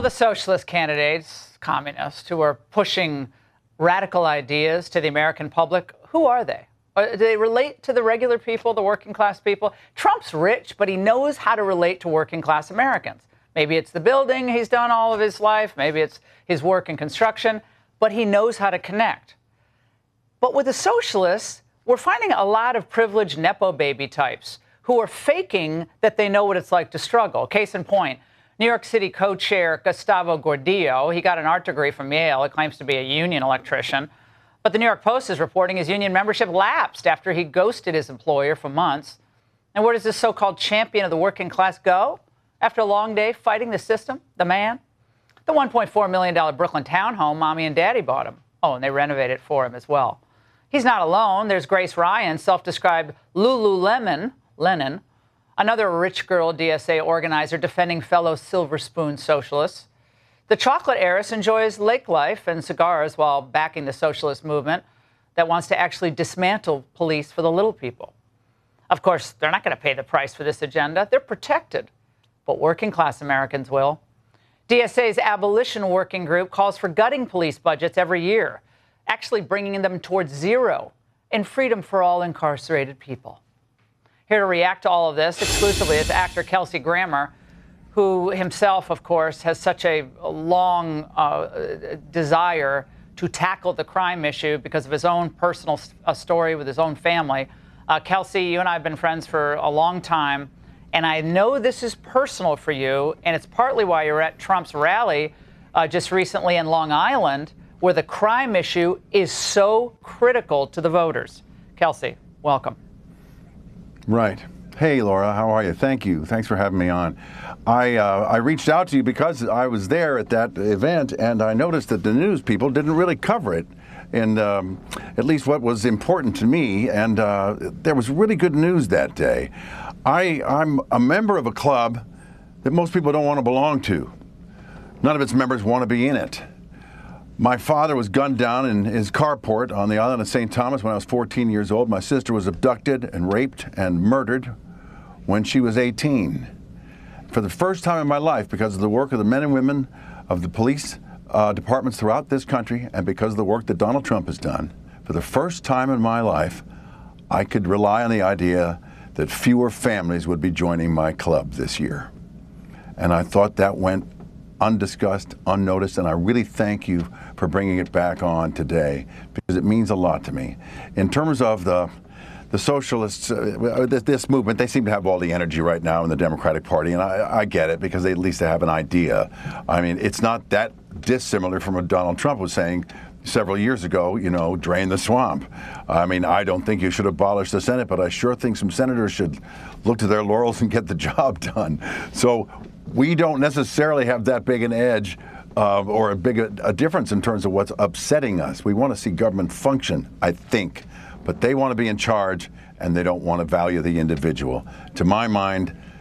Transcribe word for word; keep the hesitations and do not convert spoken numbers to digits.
the socialist candidates, communists, who are pushing radical ideas to the American public, who are they? Do they relate to the regular people, the working class people? Trump's rich, but he knows how to relate to working class Americans. Maybe it's the building he's done all of his life. Maybe it's his work in construction, but he knows how to connect. But with the socialists, we're finding a lot of privileged Nepo baby types who are faking that they know what it's like to struggle. Case in point, New York City co-chair Gustavo Gordillo, he got an art degree from Yale. He claims to be a union electrician. But the New York Post is reporting his union membership lapsed after he ghosted his employer for months. And where does this so-called champion of the working class go after a long day fighting the system, the man? The one point four million dollars Brooklyn townhome mommy and daddy bought him. Oh, and they renovated it for him as well. He's not alone. There's Grace Ryan, self-described Lululemon, Lennon, another rich girl D S A organizer defending fellow silver spoon socialists. The chocolate heiress enjoys lake life and cigars while backing the socialist movement that wants to actually dismantle police for the little people. Of course, they're not going to pay the price for this agenda. They're protected, but working class Americans will. D S A's abolition working group calls for gutting police budgets every year, actually bringing them towards zero and freedom for all incarcerated people. Here to react to all of this exclusively is actor Kelsey Grammer, who himself, of course, has such a long uh, desire to tackle the crime issue because of his own personal uh, story with his own family. Uh, Kelsey, you and I have been friends for a long time, and I know this is personal for you, and it's partly why you're at Trump's rally uh, just recently in Long Island, where the crime issue is so critical to the voters. Kelsey, welcome. Right. Hey, Laura, how are you? Thank you. Thanks for having me on. I uh, I reached out to you because I was there at that event, and I noticed that the news people didn't really cover it, and um, at least what was important to me. And uh, there was really good news that day. I I'm a member of a club that most people don't want to belong to. None of its members want to be in it. My father was gunned down in his carport on the island of Saint Thomas when I was fourteen years old. My sister was abducted and raped and murdered when she was eighteen. For the first time in my life, because of the work of the men and women of the police uh, departments throughout this country, and because of the work that Donald Trump has done, for the first time in my life, I could rely on the idea that fewer families would be joining my club this year. And I thought that went undiscussed, unnoticed, and I really thank you for bringing it back on today because it means a lot to me. In terms of the the socialists, uh, this movement, they seem to have all the energy right now in the Democratic Party, and I, I get it because they, at least they have an idea. I mean, it's not that dissimilar from what Donald Trump was saying several years ago, you know, drain the swamp. I mean, I don't think you should abolish the Senate, but I sure think some senators should look to their laurels and get the job done. So we don't necessarily have that big an edge uh, or a big a, a difference in terms of what's upsetting us. We want to see government function, I think, but they want to be in charge and they don't want to value the individual. To my mind,